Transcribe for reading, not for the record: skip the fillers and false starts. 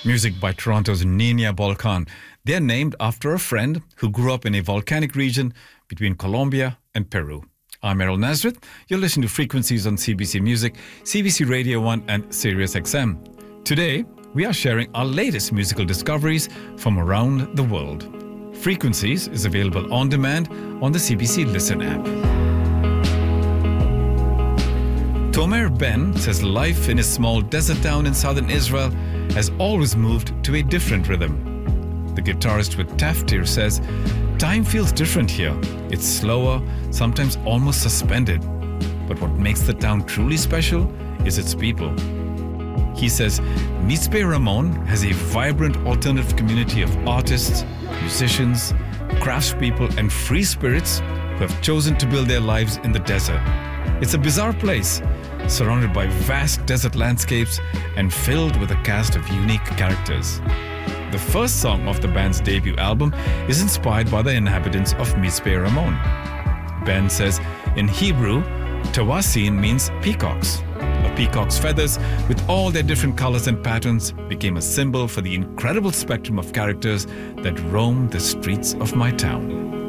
Music by Toronto's Nina Bolkan. They're named after a friend who grew up in a volcanic region between Colombia and Peru. I'm Errol Nazareth. You're listening to Frequencies on CBC Music, CBC Radio 1 and Sirius XM. Today, we are sharing our latest musical discoveries from around the world. Frequencies is available on demand on the CBC Listen app. Tomer Ben says life in a small desert town in southern Israel has always moved to a different rhythm. The guitarist with Taftir says, time feels different here. It's slower, sometimes almost suspended. But what makes the town truly special is its people. He says, Mitzpe Ramon has a vibrant alternative community of artists, musicians, craftspeople, and free spirits who have chosen to build their lives in the desert. It's a bizarre place, surrounded by vast desert landscapes and filled with a cast of unique characters. The first song of the band's debut album is inspired by the inhabitants of Mitzpe Ramon. Ben says, in Hebrew, Tawasin means peacocks. A peacock's feathers, with all their different colors and patterns, became a symbol for the incredible spectrum of characters that roam the streets of my town.